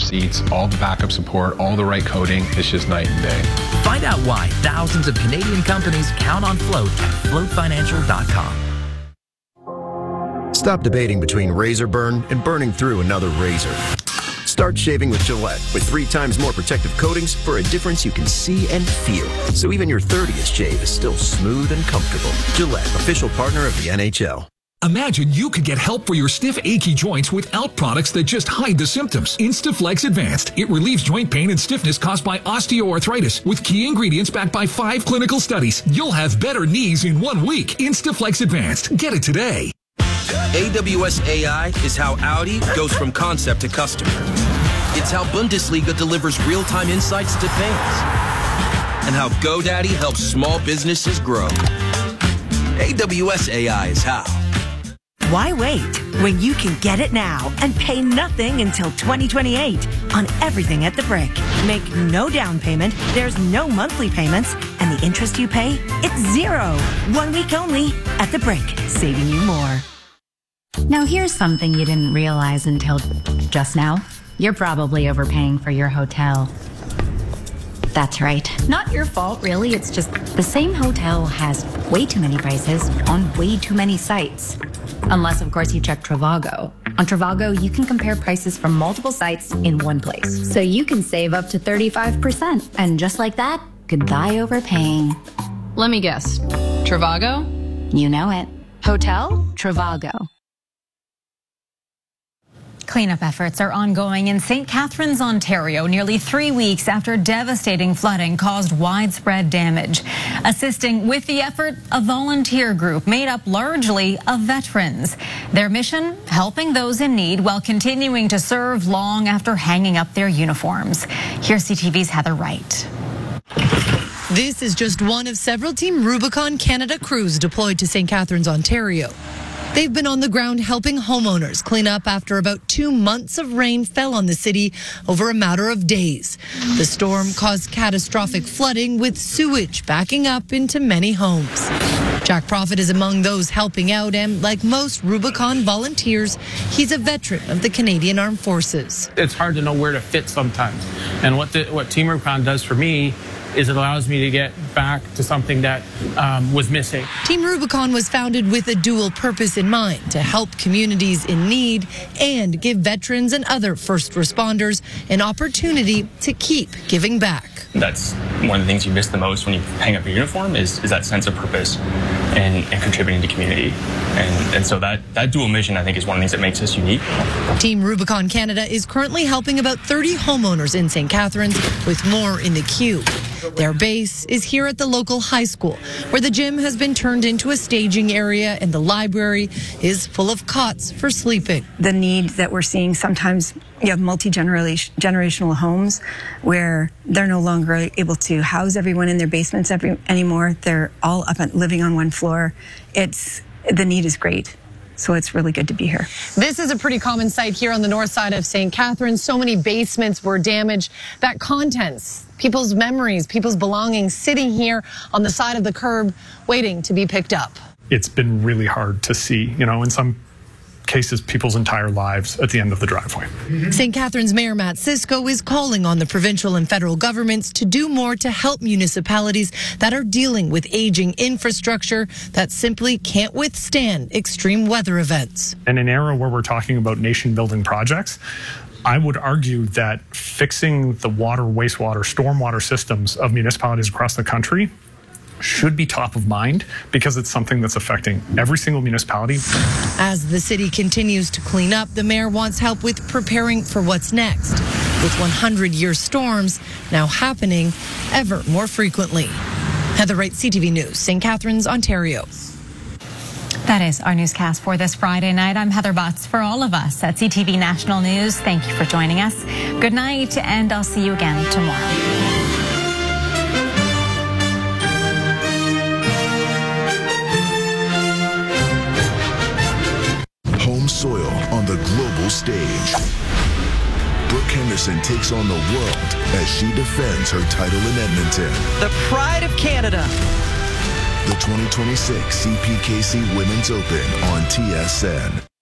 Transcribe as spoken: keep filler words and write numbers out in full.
seats, all the backup support, all the right coding. It's just night and day. Find out why thousands of Canadian companies count on Float at float financial dot com. Stop debating between razor burn and burning through another razor. Start shaving with Gillette with three times more protective coatings for a difference you can see and feel. So even your thirtieth shave is still smooth and comfortable. Gillette, official partner of the N H L. Imagine you could get help for your stiff, achy joints without products that just hide the symptoms. Instaflex Advanced. It relieves joint pain and stiffness caused by osteoarthritis with key ingredients backed by five clinical studies. You'll have better knees in one week. Instaflex Advanced. Get it today. A W S A I is how Audi goes from concept to customer. It's how Bundesliga delivers real-time insights to fans. And how GoDaddy helps small businesses grow. A W S A I is how. Why wait when you can get it now and pay nothing until twenty twenty-eight on everything at The Brick? Make no down payment, there's no monthly payments, and the interest you pay, it's zero. One week only at The Brick, saving you more. Now here's something you didn't realize until just now. You're probably overpaying for your hotel. That's right. Not your fault, really. It's just the same hotel has way too many prices on way too many sites. Unless, of course, you check Trivago. On Trivago, you can compare prices from multiple sites in one place. So you can save up to thirty-five percent. And just like that, goodbye overpaying. Let me guess. Trivago? You know it. Hotel Trivago. Cleanup efforts are ongoing in Saint Catharines, Ontario, nearly three weeks after devastating flooding caused widespread damage. Assisting with the effort, a volunteer group made up largely of veterans. Their mission, helping those in need while continuing to serve long after hanging up their uniforms. Here's C T V's Heather Wright. This is just one of several Team Rubicon Canada crews deployed to Saint Catharines, Ontario. They've been on the ground helping homeowners clean up after about two months of rain fell on the city over a matter of days. The storm caused catastrophic flooding with sewage backing up into many homes. Jack Prophet is among those helping out, and like most Rubicon volunteers, he's a veteran of the Canadian Armed Forces. It's hard to know where to fit sometimes. And what, the, what Team Rubicon does for me is it allows me to get back to something that um, was missing. Team Rubicon was founded with a dual purpose in mind, to help communities in need and give veterans and other first responders an opportunity to keep giving back. That's one of the things you miss the most when you hang up your uniform is, is that sense of purpose and, and contributing to community. And, and so that, that dual mission, I think, is one of the things that makes us unique. Team Rubicon Canada is currently helping about thirty homeowners in Saint Catharines, with more in the queue. Their base is here at the local high school, where the gym has been turned into a staging area and the library is full of cots for sleeping. The need that we're seeing sometimes, you have multi-generational homes where they're no longer able to house everyone in their basements every, anymore. They're all up and living on one floor. It's, the need is great. So it's really good to be here. This is a pretty common sight here on the north side of Saint Catharines. So many basements were damaged that contents, people's memories, people's belongings sitting here on the side of the curb waiting to be picked up. It's been really hard to see, you know, in some cases, people's entire lives at the end of the driveway. Mm-hmm. Saint Catharines Mayor Matt Cisco is calling on the provincial and federal governments to do more to help municipalities that are dealing with aging infrastructure that simply can't withstand extreme weather events. In an era where we're talking about nation-building projects, I would argue that fixing the water, wastewater, stormwater systems of municipalities across the country should be top of mind because it's something that's affecting every single municipality. As the city continues to clean up, the mayor wants help with preparing for what's next, with hundred-year storms now happening ever more frequently. Heather Wright, C T V News, Saint Catharines, Ontario. That is our newscast for this Friday night. I'm Heather Butts. For all of us at C T V National News, thank you for joining us. Good night, and I'll see you again tomorrow. Home soil on the global stage. Brooke Henderson takes on the world as she defends her title in Edmonton. The pride of Canada. The twenty twenty-six C P K C Women's Open on T S N.